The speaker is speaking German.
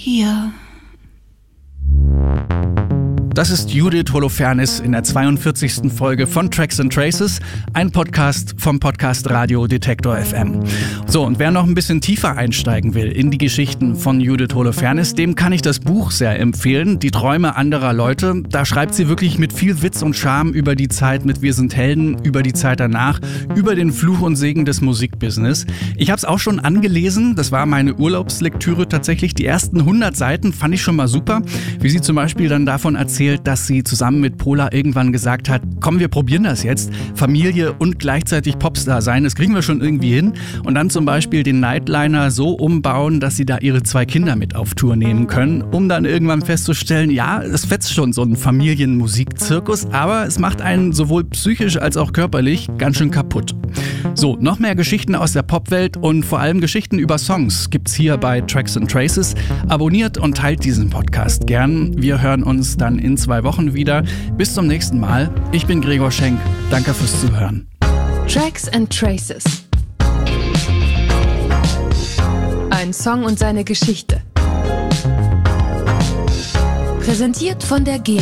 Hier. Das ist Judith Holofernes in der 42. Folge von Tracks and Traces, ein Podcast vom Podcast Radio Detektor FM. So, und wer noch ein bisschen tiefer einsteigen will in die Geschichten von Judith Holofernes, dem kann ich das Buch sehr empfehlen, Die Träume anderer Leute. Da schreibt sie wirklich mit viel Witz und Charme über die Zeit mit Wir sind Helden, über die Zeit danach, über den Fluch und Segen des Musikbusiness. Ich habe es auch schon angelesen, das war meine Urlaubslektüre tatsächlich. Die ersten 100 Seiten fand ich schon mal super, wie sie zum Beispiel dann davon erzählt, dass sie zusammen mit Pola irgendwann gesagt hat, komm, wir probieren das jetzt. Familie und gleichzeitig Popstar sein, das kriegen wir schon irgendwie hin. Und dann zum Beispiel den Nightliner so umbauen, dass sie da ihre 2 Kinder mit auf Tour nehmen können, um dann irgendwann festzustellen, ja, es fetzt schon so ein Familienmusikzirkus, aber es macht einen sowohl psychisch als auch körperlich ganz schön kaputt. So, noch mehr Geschichten aus der Popwelt und vor allem Geschichten über Songs gibt's hier bei Tracks and Traces. Abonniert und teilt diesen Podcast gern. Wir hören uns dann in 2 Wochen wieder. Bis zum nächsten Mal. Ich bin Gregor Schenk. Danke fürs Zuhören. Tracks and Traces. Ein Song und seine Geschichte. Präsentiert von der